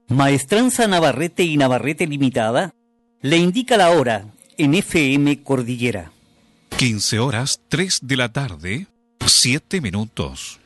Maestranza Navarrete y Navarrete Limitada le indica la hora en FM Cordillera. 15 horas 3 de la tarde, 7 minutos.